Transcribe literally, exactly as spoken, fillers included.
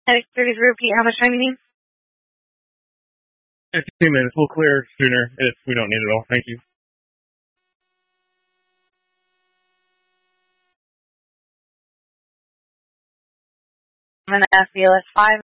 Medic thirty-three, repeat, how much time you need? fifteen minutes. We'll clear sooner if we don't need it all. Thank you. I'm going to ask the L S five